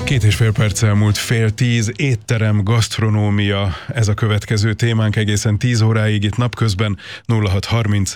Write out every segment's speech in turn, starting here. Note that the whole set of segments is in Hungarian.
2,5 perccel múlt 9:30, étterem, gasztronómia, ez a következő témánk egészen 10 óráig itt napközben. 0630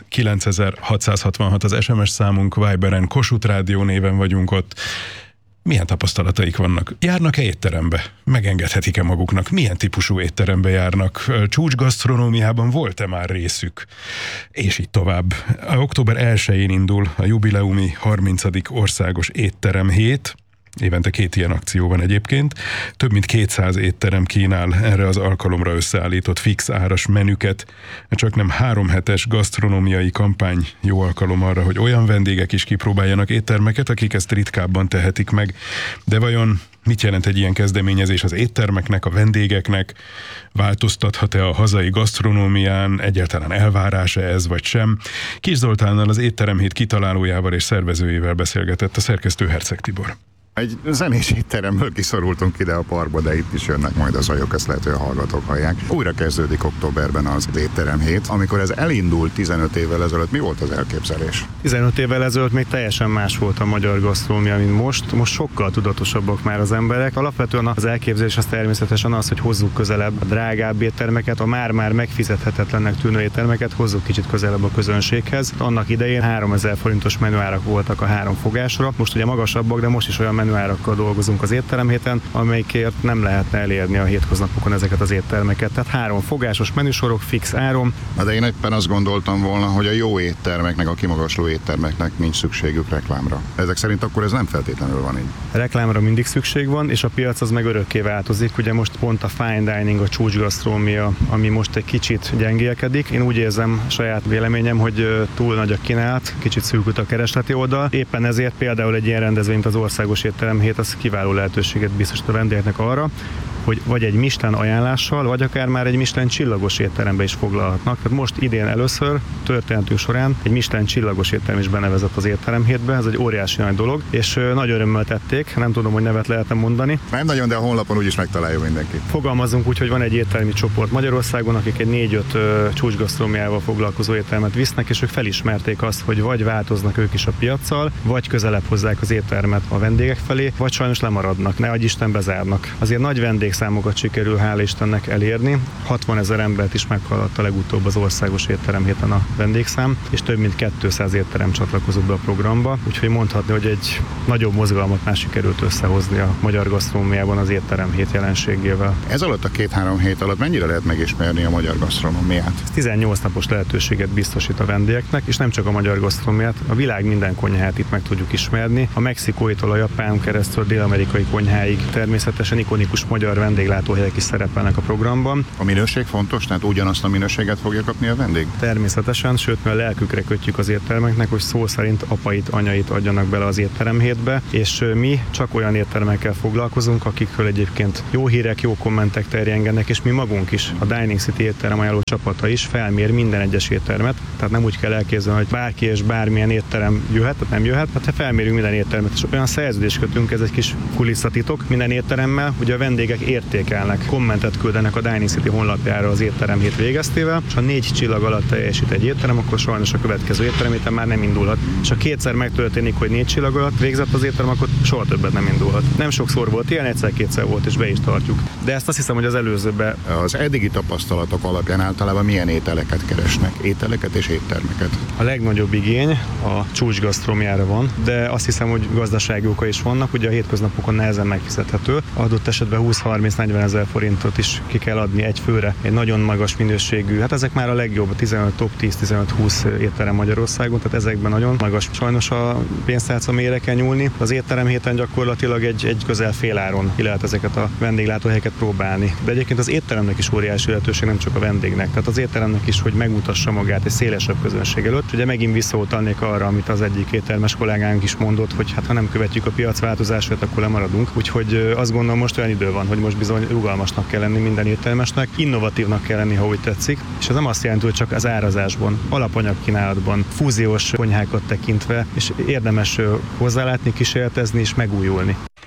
9666 az SMS számunk, Viberen, Kossuth Rádió néven vagyunk ott. Milyen tapasztalataik vannak? Járnak-e étterembe? Megengedhetik-e maguknak? Milyen típusú étterembe járnak? Csúcsgasztronómiában volt-e már részük? És így tovább. Október 1-én indul a jubileumi 30. országos étteremhét. Évente 2 ilyen akció van egyébként. Több mint 200 étterem kínál erre az alkalomra összeállított fix áras menüket. Csak nem 3 hetes gasztronómiai kampány jó alkalom arra, hogy olyan vendégek is kipróbáljanak éttermeket, akik ezt ritkábban tehetik meg. De vajon mit jelent egy ilyen kezdeményezés az éttermeknek, a vendégeknek? Változtathat-e a hazai gasztronómián? Egyáltalán elvárása ez, vagy sem? Kis Zoltánnal, az étteremhét kitalálójával és szervezőjével beszélgetett a szerkesztő Herceg Tibor. Egy zenés étteremből kiszorultunk ide a parkba, de itt is jönnek majd a zajok, ezt lehet, hogy a hallgatók hallják. Újra kezdődik októberben az étteremhét. Amikor ez elindult 15 évvel ezelőtt, mi volt az elképzelés? 15 évvel ezelőtt még teljesen más volt a magyar gasztronómia, mint most. Most sokkal tudatosabbak már az emberek. Alapvetően az elképzelés az természetesen az, hogy hozzuk közelebb a drágább éttermeket, a már-már megfizethetetlennek tűnő éttermeket hozzuk kicsit közelebb a közönséghez. Annak idején 3000 forintos menüárak voltak a 3 fogásra. Most ugye magasabbak, de most is olyan menüárakkal dolgozunk az étteremhéten, amelyikért nem lehetne elérni a hétköznapokon ezeket az éttermeket. Tehát 3 fogásos menüsorok, fix áron. De én éppen azt gondoltam volna, hogy a jó éttermeknek, a kimagasló éttermeknek nincs szükségük reklámra. Ezek szerint akkor ez nem feltétlenül van így. Reklámra mindig szükség van, és a piac az meg örökké változik. Ugye most pont a fine dining, a csúcsgasztronómia, ami most egy kicsit gyengélkedik. Én úgy érzem, saját véleményem, hogy túl nagy a kínálat, kicsit szűkült a keresleti oldal. Éppen ezért például egy ilyen rendezvény, mint az országos étteremhét, az kiváló lehetőséget biztosít a vendégeknek arra, hogy vagy egy Michelin ajánlással, vagy akár már egy Michelin csillagos étterembe is foglalhatnak. Tehát most idén először történetünk során egy Michelin csillagos étterem is benevezett az étteremhétbe, ez egy óriási nagy dolog, és nagy örömmel tették, nem tudom, hogy nevet lehetne mondani. Nem nagyon, de a honlapon úgyis megtalálja mindenki. Fogalmazunk úgy, hogy van egy éttermi csoport Magyarországon, akik egy 4-5 csúcsgasztronómiával foglalkozó éttermet visznek, és ők felismerték azt, hogy vagy változnak ők is a piaccal, vagy közelebb hozzák az éttermet a vendégek felé, vagy sajnos lemaradnak, ne adj Isten bezárnak. Azért nagy vendégszámokat sikerül, hál' Istennek elérni. 60 000 embert is meghaladt a legutóbb az országos étteremhéten a vendégszám, és több mint 200 étterem csatlakozott be a programba, úgyhogy mondhatni, hogy egy nagyobb mozgalmat már sikerült összehozni a magyar gasztronómiában az étteremhét jelenségével. Ez alatt a 2-3 hét alatt mennyire lehet megismerni a magyar gasztronómiát? Ez 18 napos lehetőséget biztosít a vendégeknek, és nem csak a magyar gasztronómiát, a világ minden konyhát itt meg tudjuk ismerni. A mexikóitól a japán keresztül a dél-amerikai konyháig természetesen ikonikus magyar vendéglátóhelyek is szerepelnek a programban. A minőség fontos, tehát ugyanazt a minőséget fogja kapni a vendég? Természetesen, sőt, mi a lelkükre kötjük az éttermeknek, hogy szó szerint apait, anyait adjanak bele az étteremhétbe, és mi csak olyan éttermekkel foglalkozunk, akikről egyébként jó hírek, jó kommentek terjengenek, és mi magunk is, a Dining City étterem ajánló csapata is felmér minden egyes éttermet, tehát nem úgy kell elképzelni, hogy bárki és bármilyen étterem jöhet, tehát nem jöhet, hát felmérünk minden éttermet, és olyan szerződést kötünk, ez egy kis kulisszatitok minden étteremmel, hogy a vendégek értékelnek, kommentet küldenek a Dining City honlapjára az étteremhét végeztével, és ha 4 csillag alatt teljesít egy étterem, akkor sajnos a következő étteremhéten már nem indulhat. És ha 2-szer megtörténik, hogy 4 csillag alatt végzett az étterem, akkor soha többet nem indulhat. Nem sokszor volt ilyen, 1-2-szer volt, és be is tartjuk. De ezt azt hiszem, hogy az előzőben. Az eddigi tapasztalatok alapján általában milyen ételeket keresnek? Ételeket és éttermeket? A legnagyobb igény a csúcsgasztronómiára van, de azt hiszem, hogy gazdasági oka is vannak, ugye a hétköznapokon nehezen megfizethető. Adott esetben 20-30-40 ezer forintot is ki kell adni egy főre, egy nagyon magas minőségű, hát ezek már a legjobb, 15 top 10-15-20 étterem Magyarországon, tehát ezekben nagyon magas. Sajnos a pénztárca mélyre kell nyúlni. Az étteremhéten gyakorlatilag egy közel féláron ki lehet ezeket a vendéglátóhelyeket próbálni. De egyébként az étteremnek is óriási lehetőség, nem csak a vendégnek. Tehát az étteremnek is, hogy megmutassa magát egy szélesebb közönség előtt. Ugye megint visszautalnék arra, amit az egyik éttermes kollégánk is mondott, hogy hát ha nem követjük a piacváltozását, akkor lemaradunk. Úgyhogy azt gondolom, most olyan idő van, hogy most bizony rugalmasnak kell lenni minden éttermesnek, innovatívnak kell lenni, ha úgy tetszik. És ez nem azt jelenti, hogy csak az árazásban, alapanyagkínálatban, fúziós konyhákat tekintve, és érdemes hozzálátni, kísérletezni és megújulni.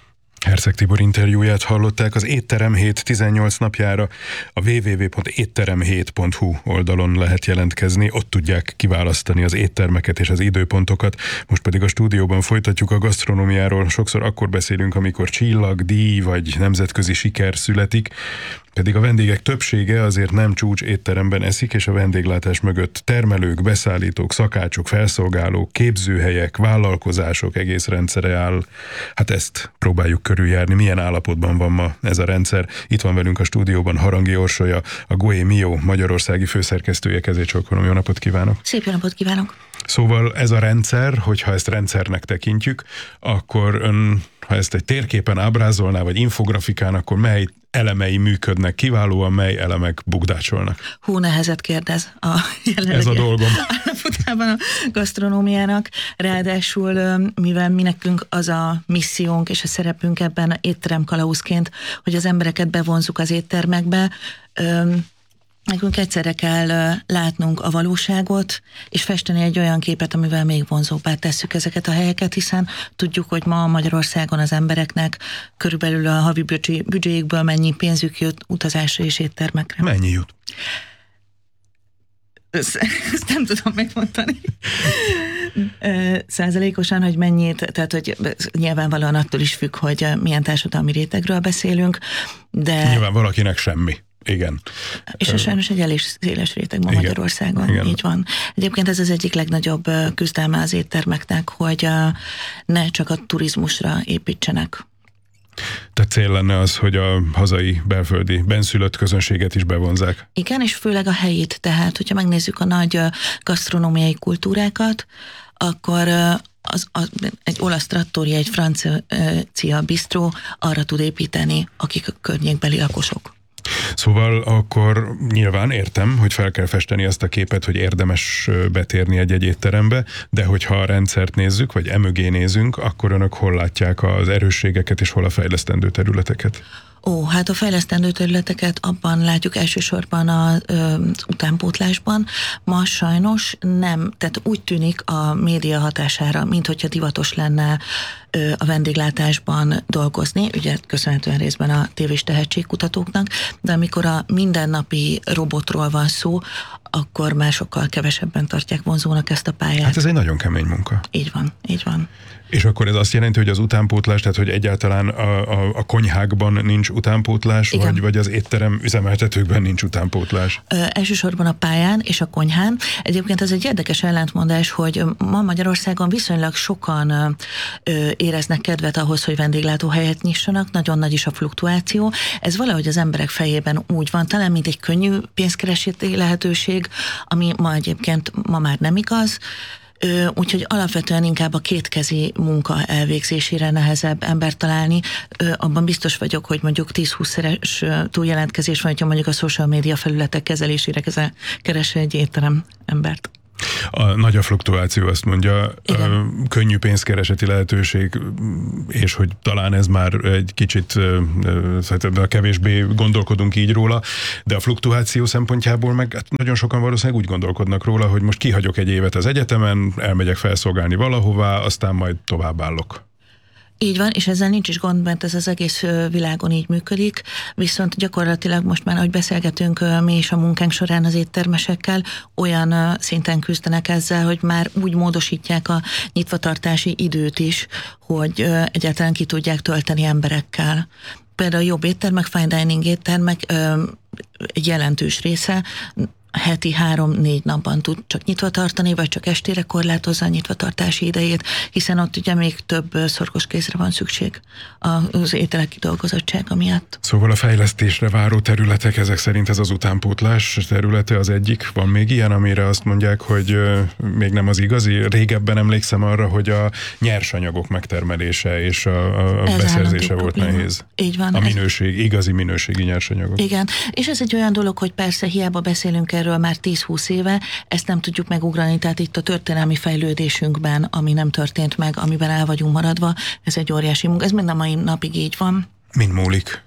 Herceg Tibor interjúját hallották. Az Étterem Hét 18 napjára a www.étteremhét.hu oldalon lehet jelentkezni, ott tudják kiválasztani az éttermeket és az időpontokat. Most pedig a stúdióban folytatjuk a gasztronómiáról. Sokszor akkor beszélünk, amikor csillag, díj vagy nemzetközi siker születik, pedig a vendégek többsége azért nem csúcs étteremben eszik, és a vendéglátás mögött termelők, beszállítók, szakácsok, felszolgálók, képzőhelyek, vállalkozások egész rendszere áll. Hát ezt próbáljuk körüljárni. Milyen állapotban van ma ez a rendszer? Itt van velünk a stúdióban Harangi Orsolya, a Goé Mio magyarországi főszerkesztője. Kezét csókolom, jó napot kívánok! Szép jó napot kívánok! Szóval ez a rendszer, hogyha ezt rendszernek tekintjük, akkor ön, ha ezt egy térképen ábrázolná, vagy infografikán, akkor mely elemei működnek kiválóan, mely elemek bukdácsolnak? Nehezet kérdez a jelenlegi ez a dolgom. állapotában a gasztronómiának. Ráadásul, mivel mi nekünk az a missziónk és a szerepünk ebben étteremkalauzként, hogy az embereket bevonzuk az éttermekbe, nekünk egyszerre kell látnunk a valóságot, és festeni egy olyan képet, amivel még vonzóbbá tesszük ezeket a helyeket, hiszen tudjuk, hogy ma Magyarországon az embereknek körülbelül a havi büdzséjükből mennyi pénzük jut utazásra és éttermekre. Mennyi jut? Ezt nem tudom megmondani. Százalékosan, hogy mennyit, tehát hogy nyilvánvalóan attól is függ, hogy milyen társadalmi rétegről beszélünk, de... Nyilván valakinek semmi. Igen. És sajnos egy elég széles réteg ma Magyarországon, igen. Így van. Egyébként ez az egyik legnagyobb küzdelme az éttermeknek, hogy ne csak a turizmusra építsenek. Tehát cél lenne az, hogy a hazai, belföldi, benszülött közönséget is bevonzák. Igen, és főleg a helyét. Tehát, hogyha megnézzük a nagy gasztronómiai kultúrákat, akkor egy olasz trattoria, egy francia bistró arra tud építeni, akik a környékbeli lakosok. Szóval akkor nyilván értem, hogy fel kell festeni azt a képet, hogy érdemes betérni egy étterembe, de hogyha a rendszert nézzük, vagy emögé nézünk, akkor önök hol látják az erősségeket és hol a fejlesztendő területeket? Hát a fejlesztendő területeket abban látjuk elsősorban az utánpótlásban. Ma sajnos nem, tehát úgy tűnik a média hatására, mint hogyha divatos lenne a vendéglátásban dolgozni, ugye köszönhetően részben a tévés tehetségkutatóknak, de amikor a mindennapi robotról van szó, akkor már sokkal kevesebben tartják vonzónak ezt a pályát. Hát ez egy nagyon kemény munka. Így van, így van. És akkor ez azt jelenti, hogy az utánpótlás, tehát hogy egyáltalán a konyhákban nincs utánpótlás, vagy az étterem üzemeltetőkben nincs utánpótlás? Elsősorban a pályán és a konyhán. Egyébként ez egy érdekes ellentmondás, hogy ma Magyarországon viszonylag sokan éreznek kedvet ahhoz, hogy vendéglátóhelyet nyissanak, nagyon nagy is a fluktuáció. Ez valahogy az emberek fejében úgy van, talán mint egy könnyű pénzkeresési lehetőség, ami ma egyébként már nem igaz. Úgyhogy alapvetően inkább a kétkezi munka elvégzésére nehezebb embert találni. Abban biztos vagyok, hogy mondjuk 10-20-szeres túljelentkezés van, hogyha mondjuk a social media felületek kezelésére keres egy étterem embert. Nagy a fluktuáció, azt mondja, könnyű pénzkereseti lehetőség, és hogy talán ez már egy kicsit kevésbé gondolkodunk így róla, de a fluktuáció szempontjából meg nagyon sokan valószínűleg úgy gondolkodnak róla, hogy most kihagyok egy évet az egyetemen, elmegyek felszolgálni valahová, aztán majd továbbállok. Így van, és ezzel nincs is gond, mert ez az egész világon így működik, viszont gyakorlatilag most már, ahogy beszélgetünk mi is a munkánk során az éttermesekkel, olyan szinten küzdenek ezzel, hogy már úgy módosítják a nyitvatartási időt is, hogy egyáltalán ki tudják tölteni emberekkel. Például jobb éttermek, fine dining éttermek egy jelentős része heti 3-4 napban tud csak nyitva tartani, vagy csak estére korlátozza a nyitvatartási idejét, hiszen ott ugye még több szorgos kézre van szükség az ételek kidolgozottsága miatt. Szóval a fejlesztésre váró területek, ezek szerint ez az utánpótlás területe az egyik. Van még ilyen, amire azt mondják, hogy még nem az igazi? Régebben emlékszem arra, hogy a nyersanyagok megtermelése és a beszerzése volt probléma. Nehéz. Így van. A minőség, igazi minőségi nyersanyagok. Igen, és ez egy olyan dolog, hogy persze hiába beszélünk erről már 10-20 éve, ezt nem tudjuk megugrani, tehát itt a történelmi fejlődésünkben, ami nem történt meg, amiben el vagyunk maradva, ez egy óriási munka, ez mind a mai napig így van. Mind múlik?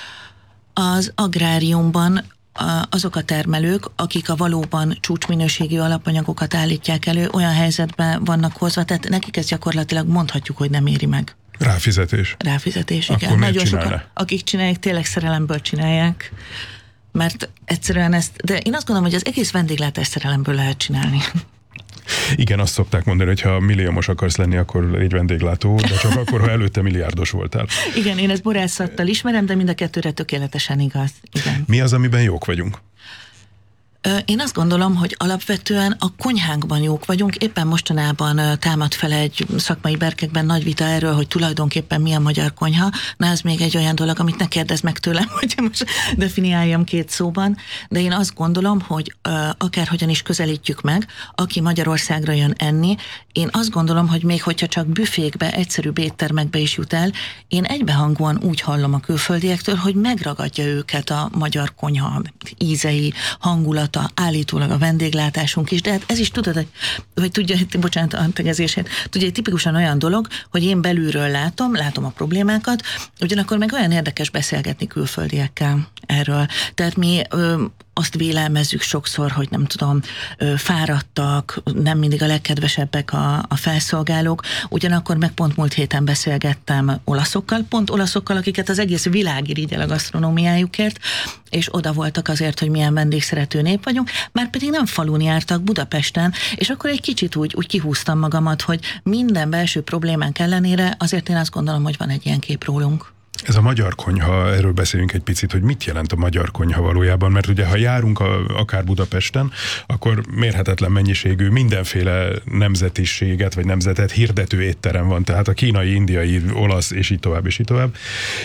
Az agráriumban azok a termelők, akik a valóban csúcsminőségű alapanyagokat állítják elő, olyan helyzetben vannak hozva, tehát nekik ez gyakorlatilag mondhatjuk, hogy nem éri meg. Ráfizetés. Ráfizetés, Akkor igen. miért Nagyon csinálná? sokan, akik csinálják, tényleg szerelemből csinálják, mert egyszerűen ezt, de én azt gondolom, hogy az egész vendéglátás szerelemből lehet csinálni. Igen, azt szokták mondani, hogy ha milliómos akarsz lenni, akkor légy vendéglátó, de csak akkor, ha előtte milliárdos voltál. Igen, én ezt borászattal ismerem, de mind a kettőre tökéletesen igaz. Igen. Mi az, amiben jók vagyunk? Én azt gondolom, hogy alapvetően a konyhánkban jók vagyunk. Éppen mostanában támad fel egy szakmai berkekben nagy vita erről, hogy tulajdonképpen mi a magyar konyha. Na, ez még egy olyan dolog, amit ne kérdezz meg tőlem, hogy most definiáljam 2 szóban. De én azt gondolom, hogy akárhogyan is közelítjük meg, aki Magyarországra jön enni, én azt gondolom, hogy még hogyha csak büfékbe, egyszerűbb éttermekbe is jut el, én egybehangúan úgy hallom a külföldiektől, hogy megragadja őket a magyar konyha ízei, hangulata, állítólag a vendéglátásunk is, de hát ez is tudod, vagy tudja, bocsánat a tegezését, tudja, tipikusan olyan dolog, hogy én belülről látom a problémákat, ugyanakkor meg olyan érdekes beszélgetni külföldiekkel erről. Tehát mi azt vélelmezzük sokszor, hogy nem tudom, fáradtak, nem mindig a legkedvesebbek a felszolgálók, ugyanakkor meg pont múlt héten beszélgettem olaszokkal, akiket az egész világ irigyel a gasztronómiájukért, és oda voltak azért, hogy milyen vendégszerető nép vagyunk, már pedig nem falun jártak, Budapesten, és akkor egy kicsit úgy kihúztam magamat, hogy minden belső problémánk ellenére azért én azt gondolom, hogy van egy ilyen kép rólunk. Ez a magyar konyha, erről beszéljünk egy picit, hogy mit jelent a magyar konyha valójában, mert ugye ha járunk akár Budapesten, akkor mérhetetlen mennyiségű mindenféle nemzetiséget vagy nemzetet hirdető étterem van, tehát a kínai, indiai, olasz és így tovább és így tovább.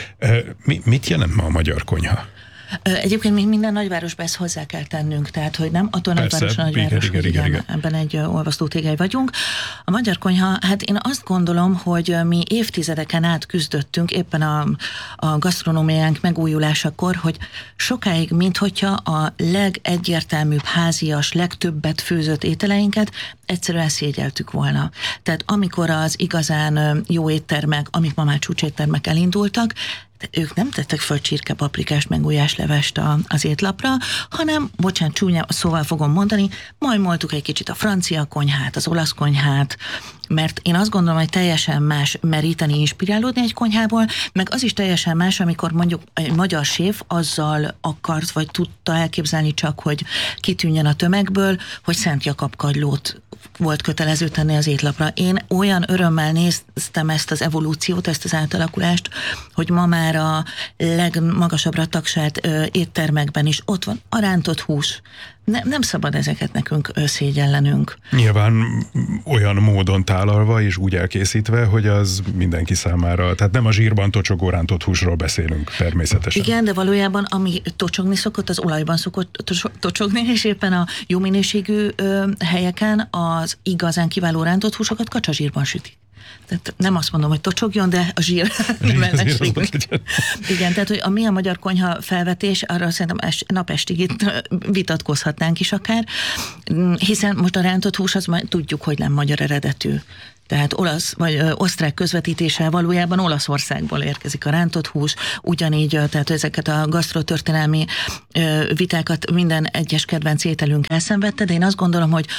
Mit jelent ma a magyar konyha? Egyébként még minden nagyvárosban ezt hozzá kell tennünk, tehát hogy nem attól nagyváros, nagyváros, igen, ebben egy olvasztótégely vagyunk. A magyar konyha, hát én azt gondolom, hogy mi évtizedeken át küzdöttünk éppen a gasztronómiánk megújulásakor, hogy sokáig, minthogyha a legegyértelműbb házias, legtöbbet főzött ételeinket egyszerűen szégyeltük volna. Tehát amikor az igazán jó éttermek, amik ma már csúcséttermek elindultak, ők nem tettek föl csirke, paprikás, meg gulyáslevest az étlapra, hanem, bocsánat, csúnya szóval fogom mondani, majmoltuk egy kicsit a francia konyhát, az olasz konyhát, mert én azt gondolom, hogy teljesen más meríteni, inspirálódni egy konyhából, meg az is teljesen más, amikor mondjuk egy magyar séf azzal akart, vagy tudta elképzelni csak, hogy kitűnjön a tömegből, hogy Szent Jakab kagylót volt kötelező tenni az étlapra. Én olyan örömmel néztem ezt az evolúciót, ezt az átalakulást, hogy ma már a legmagasabbra tagsált éttermekben is ott van a rántott hús. Nem szabad ezeket nekünk szégyellenünk. Nyilván olyan módon tálalva és úgy elkészítve, hogy az mindenki számára, tehát nem a zsírban tocsogó rántott húsról beszélünk természetesen. Igen, de valójában ami tocsogni szokott, az olajban szokott tocsogni, és éppen a jó minőségű helyeken az igazán kiváló rántott húsokat kacsazsírban sütik. Tehát nem azt mondom, hogy tocsogjon, de a zsír mellegség. Igen, tehát hogy mi a magyar konyha felvetés, arra szerintem napestig itt vitatkozhatnánk is akár, hiszen most a rántott hús, az már tudjuk, hogy nem magyar eredetű. Tehát olasz vagy osztrák közvetítéssel valójában Olaszországból érkezik a rántott hús, ugyanígy, tehát ezeket a gasztrotörténelmi vitákat minden egyes kedvenc ételünk elszenvedte, de én azt gondolom, hogy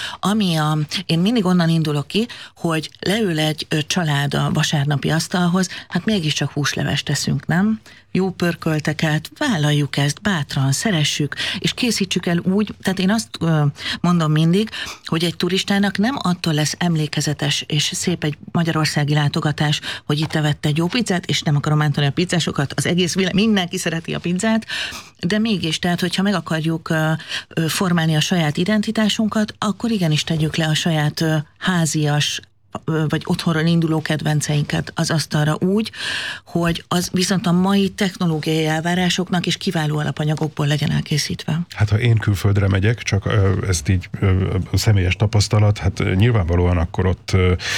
én mindig onnan indulok ki, hogy leül egy család a vasárnapi asztalhoz, hát mégiscsak húslevest teszünk, nem? Jó pörkölteket, vállaljuk ezt, bátran, szeressük, és készítsük el úgy, tehát én azt mondom mindig, hogy egy turistának nem attól lesz emlékezetes és szép egy magyarországi látogatás, hogy itt evett egy jó pizzát, és nem akarom bántani a pizzásokat, az egész világ, mindenki szereti a pizzát, de mégis, tehát hogyha meg akarjuk formálni a saját identitásunkat, akkor igenis tegyük le a saját házias vagy otthonról induló kedvenceinket az asztalra úgy, hogy az viszont a mai technológiai elvárásoknak is kiváló alapanyagokból legyen elkészítve. Hát ha én külföldre megyek, csak ezt így személyes tapasztalat, hát nyilvánvalóan akkor ott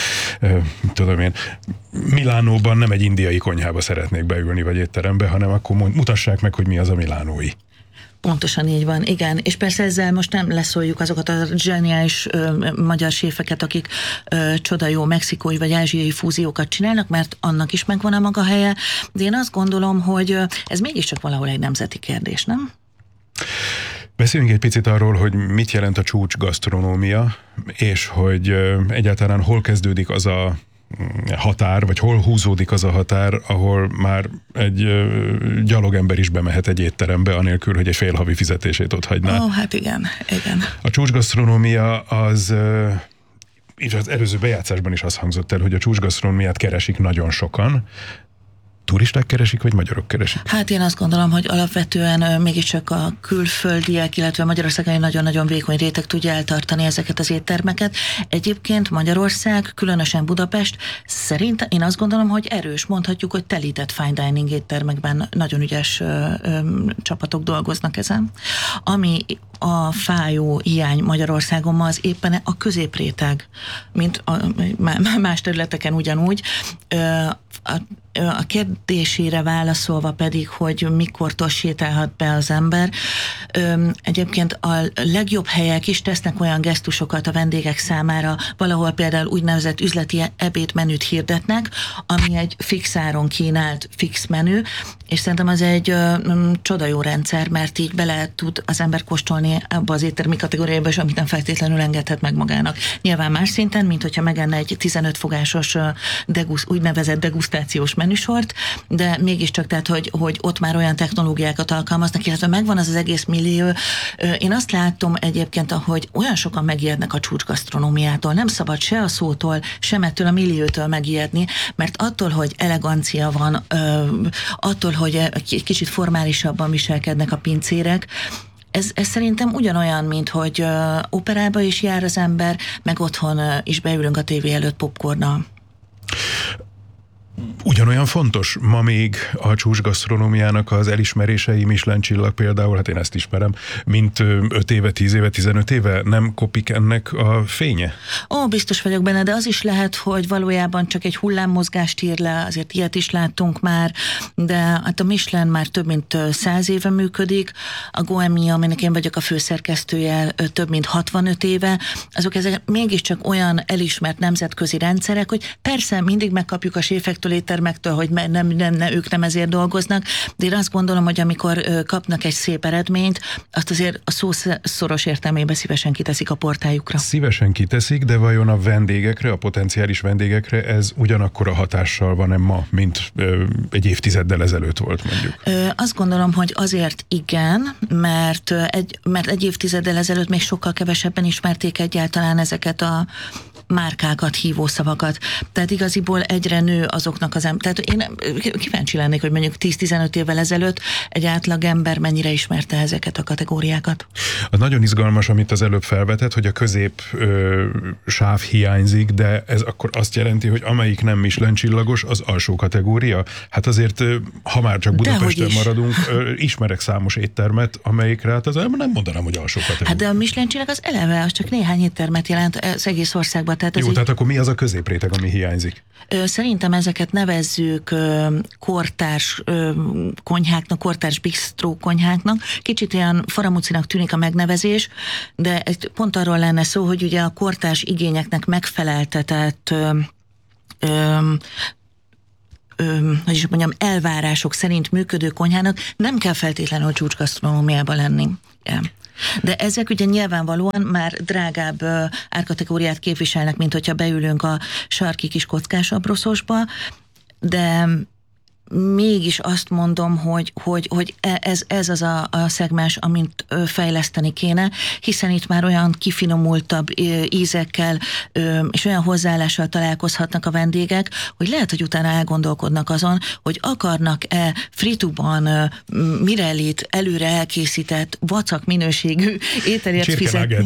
tudom én, Milánóban nem egy indiai konyhába szeretnék beülni, vagy étterembe, hanem akkor mutassák meg, hogy mi az a milánói. Pontosan így van, igen. És persze ezzel most nem leszóljuk azokat a zseniális magyar séfeket, akik csoda jó mexikói vagy ázsiai fúziókat csinálnak, mert annak is megvan a maga helye, de én azt gondolom, hogy ez mégiscsak valahol egy nemzeti kérdés, nem? Beszéljünk egy picit arról, hogy mit jelent a csúcs gasztronómia, és hogy egyáltalán hol kezdődik az a határ, vagy hol húzódik az a határ, ahol már egy gyalogember is bemehet egy étterembe, anélkül, hogy egy fél havi fizetését ott hagyná. Hát igen. A csúcsgasztronómia az, és az előző bejátszásban is az hangzott el, hogy a csúcsgasztronómiát keresik nagyon sokan. Turisták keresik, vagy magyarok keresik? Hát én azt gondolom, hogy alapvetően mégiscsak a külföldiek, illetve Magyarországon egy nagyon-nagyon vékony réteg tudja eltartani ezeket az éttermeket. Egyébként Magyarország, különösen Budapest, szerintem én azt gondolom, hogy erős, mondhatjuk, hogy telített fine dining éttermekben nagyon ügyes csapatok dolgoznak ezen. Ami a fájó hiány Magyarországon ma az éppen a középréteg, mint más területeken ugyanúgy. A kérdésére válaszolva pedig, hogy mikortól sétálhat be az ember, egyébként a legjobb helyek is tesznek olyan gesztusokat a vendégek számára, valahol például úgynevezett üzleti ebédmenüt hirdetnek, ami egy fix áron kínált fix menü, és szerintem az egy csoda jó rendszer, mert így bele tud az ember kóstolni abba az éttermi kategóriába, és amit nem feltétlenül engedhet meg magának. Nyilván más szinten, mint hogyha megenne egy 15 fogásos úgynevezett degustációs menüsort, de mégiscsak tehát, hogy ott már olyan technológiákat alkalmaznak, illetve megvan az egész millió. Én azt látom egyébként, hogy olyan sokan megijednek a csúcsgasztronómiától, nem szabad se a szótól, sem ettől a milliótől megijedni, mert attól, hogy elegancia van, attól, hogy egy kicsit formálisabban viselkednek a pincérek, ez szerintem ugyanolyan, mint hogy operába is jár az ember, meg otthon is beülünk a tévé előtt popcornnal. Ugyanolyan fontos ma még a csúcsgasztronómiának az elismerései, Michelin csillag például, hát én ezt ismerem, mint 5 éve, 10 éve, 15 éve, nem kopik ennek a fénye? Biztos vagyok benne, de az is lehet, hogy valójában csak egy hullámmozgást ír le, azért ilyet is láttunk már, de hát a Michelin már több mint 100 éve működik, a Goemia, aminek én vagyok a főszerkesztője, több mint 65 éve, ezek mégiscsak olyan elismert nemzetközi rendszerek, hogy persze mindig megkapjuk a séfektől, éttermektől, hogy ők nem ezért dolgoznak, de én azt gondolom, hogy amikor kapnak egy szép eredményt, azt azért a szó szoros értelmében szívesen kiteszik a portájukra. Szívesen kiteszik, de vajon a vendégekre, a potenciális vendégekre ez ugyanakkor a hatással van-e ma, mint egy évtizeddel ezelőtt volt mondjuk? Azt gondolom, hogy azért igen, mert egy évtizeddel ezelőtt még sokkal kevesebben ismerték egyáltalán ezeket a márkákat, hívószavakat. Tehát igaziból egyre nő azoknak az tehát én kíváncsi lennék, hogy mondjuk 10-15 évvel ezelőtt egy átlag ember mennyire ismerte ezeket a kategóriákat. Az nagyon izgalmas, amit az előbb felvetett, hogy a közép sáv hiányzik, de ez akkor azt jelenti, hogy amelyik nem Michelin csillagos, az alsó kategória. Hát azért, ha már csak Budapesten maradunk, ismerek számos éttermet, amelyikre hát az nem mondanám, hogy alsó kategória. Hát de a Michelin csillag az eleve, az csak néhány éttermet jelent az egész országban. Tehát akkor mi az a középréteg, ami hiányzik? Szerintem ezeket nevezzük kortárs konyháknak, kortárs bistró konyháknak. Kicsit olyan faramucinak tűnik a megnevezés, de pont arról lenne szó, hogy ugye a kortárs igényeknek megfeleltetett hogy is mondjam, elvárások szerint működő konyhának nem kell feltétlenül csúcsgasztronómiában lenni. Yeah. De ezek ugye nyilvánvalóan már drágább árkategóriát képviselnek, mint hogyha beülünk a sarki kis kockás abroszosba, de mégis azt mondom, hogy ez az a szegmens, amit fejleszteni kéne, hiszen itt már olyan kifinomultabb ízekkel és olyan hozzáállással találkozhatnak a vendégek, hogy lehet, hogy utána elgondolkodnak azon, hogy akarnak-e frituban Mirelit előre elkészített vacak minőségű ételért fizetni.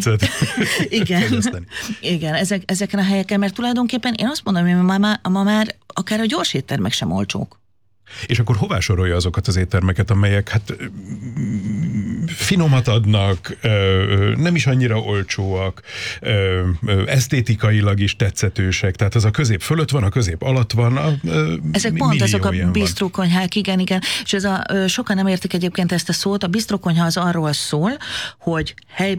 Igen, ezeken a helyeken, mert tulajdonképpen én azt mondom, hogy ma már akár a gyors éttermek sem olcsók. És akkor hová sorolja azokat az éttermeket, amelyek hát finomat adnak, nem is annyira olcsóak, esztétikailag is tetszetősek, tehát az a közép fölött van, a közép alatt van. Ezek pont azok a bistrókonyhák, igen. És sokan nem értik egyébként ezt a szót. A bistrókonyha az arról szól, hogy helyben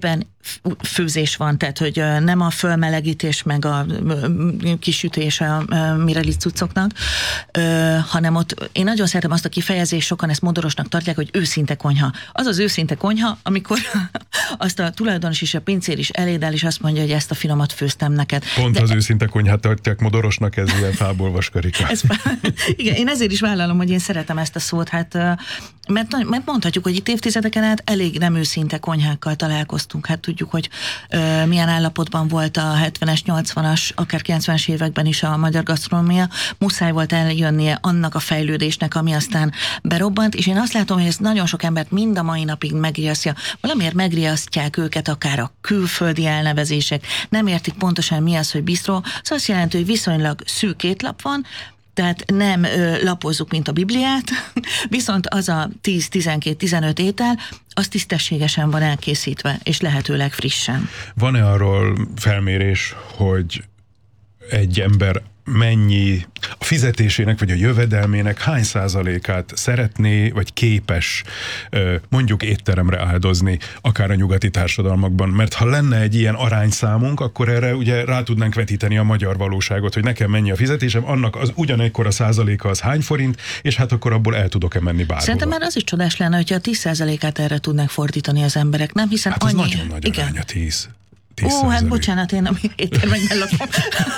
főzés van, tehát hogy nem a fölmelegítés meg a kisütés a Mirelit cuccoknak, hanem ott én nagyon szeretem azt a kifejezést, sokan ezt modorosnak tartják, hogy őszinte konyha. Az az őszinte konyha, amikor azt a tulajdonos is, a pincér is elédel, és azt mondja, hogy ezt a finomat főztem neked. Pont az őszinte konyhát tartják modorosnak, ez ilyen fából vaskarika. Igen, én ezért is vállalom, hogy én szeretem ezt a szót, hát mert mondhatjuk, hogy itt évtizedeken át elég nem őszinte konyhákkal találkoztunk. Hát tudjuk, hogy milyen állapotban volt a 70-es, 80-as, akár 90-es években is a magyar gasztronómia. Muszáj volt eljönnie annak a fejlődésnek, ami aztán berobbant, és én azt látom, hogy ez nagyon sok embert mind a mai napig megriasztja. Valamiért megriasztják őket akár a külföldi elnevezések, nem értik pontosan mi az, hogy bistró. Ez azt jelenti, hogy viszonylag szűk étlap van, tehát nem lapozzuk, mint a Bibliát, viszont az a 10-12-15 étel, az tisztességesen van elkészítve, és lehetőleg frissen. Van-e arról felmérés, hogy egy ember mennyi a fizetésének, vagy a jövedelmének hány százalékát szeretné, vagy képes mondjuk étteremre áldozni, akár a nyugati társadalmakban? Mert ha lenne egy ilyen arányszámunk, akkor erre ugye rá tudnánk vetíteni a magyar valóságot, hogy nekem mennyi a fizetésem, annak az ugyanekkor a százaléka az hány forint, és hát akkor abból el tudok-e menni bárhova. Szerintem már az is csodás lenne, hogyha a 10%-át erre tudnák fordítani az emberek, nem? Hiszen hát annyi... az nagyon nagy arány a 10. Ó, hát bocsánat, én nem éttermekben lakom.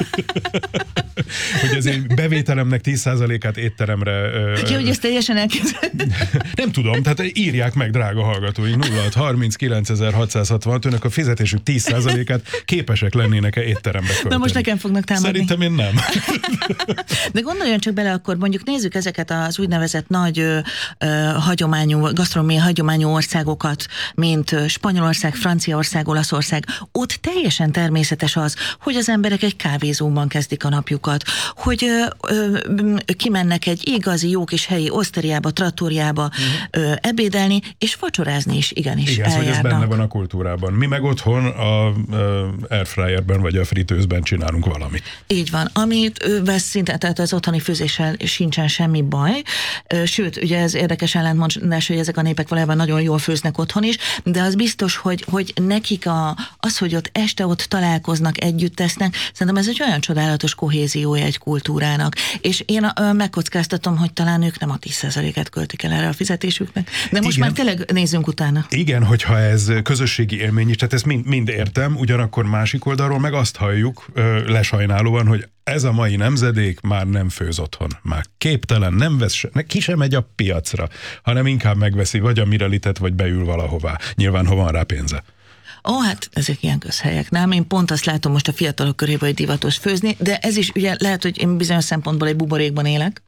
Hogy az én bevételemnek 10%-át étteremre... Ki, hogy ezt teljesen elképzelni? Nem tudom, tehát írják meg, drága hallgatóink, 0639.666, önök a fizetésük 10%-át képesek lennének-e étterembe költeni? Na most nekem fognak támadni. Szerintem én nem. De gondoljon csak bele, akkor mondjuk nézzük ezeket az úgynevezett nagy hagyományú, gasztronómiai hagyományú országokat, mint Spanyolország, Franciaország, Olaszország. Ott teljesen természetes az, hogy az emberek egy kávézóban kezdik a napjukat, hogy kimennek egy igazi jó kis helyi oszteriába, trattoriába ebédelni, és vacsorázni is igenis igen, eljárnak. hogy ez benne van a kultúrában. Mi meg otthon a airfryerben vagy a fritőzben csinálunk valamit. Így van. Amit szinte, tehát az otthoni főzéssel sincsen semmi baj. Sőt, ugye ez érdekes ellentmondás, hogy ezek a népek valójában nagyon jól főznek otthon is, de az biztos, hogy nekik az, hogy ott este ott találkoznak, együtt tesznek, szerintem ez egy olyan csodálatos kohéziója egy kultúrának. És én megkockáztatom, hogy talán ők nem a 10%-et költik el erre a fizetésüknek. De most igen, már tényleg nézzünk utána. Igen, hogyha ez közösségi élmény is, tehát ezt mind értem, ugyanakkor másik oldalról meg azt halljuk lesajnálóan, hogy ez a mai nemzedék már nem főz otthon. Már képtelen, nem vesz, ki sem megy a piacra, hanem inkább megveszi vagy a Mirelitet, vagy beül valahová. Nyilván, ha van rá pénze. Ó, hát ezek ilyen közhelyek, nem? Én pont azt látom most a fiatalok körében, hogy divatos főzni, de ez is ugye lehet, hogy én bizonyos szempontból egy buborékban élek.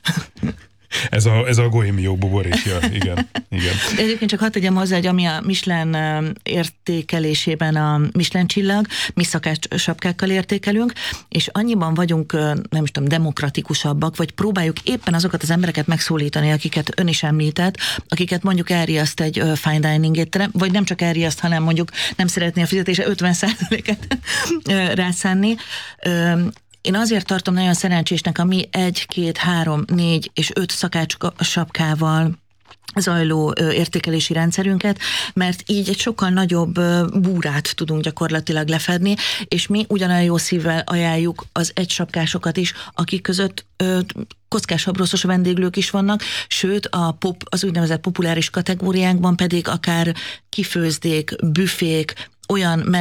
Ez a Goemio buborékja, igen. De egyébként csak hadd tegyem hozzá, hogy ami a Michelin értékelésében a Michelin csillag, mi szakácsapkákkal értékelünk, és annyiban vagyunk, nem is tudom, demokratikusabbak, vagy próbáljuk éppen azokat az embereket megszólítani, akiket ön is említett, akiket mondjuk elriaszt egy fine dining étterem, vagy nem csak elriaszt, hanem mondjuk nem szeretné a fizetése 50%-et rászánni. Én azért tartom nagyon szerencsésnek a mi 1, 2, 3, 4 és 5 szakácssapkával zajló értékelési rendszerünket, mert így egy sokkal nagyobb búrát tudunk gyakorlatilag lefedni, és mi ugyanolyan jó szívvel ajánljuk az egysapkásokat is, akik között kockásabb rosszos vendéglők is vannak, sőt az úgynevezett populáris kategóriánkban pedig akár kifőzdék, büfék, olyan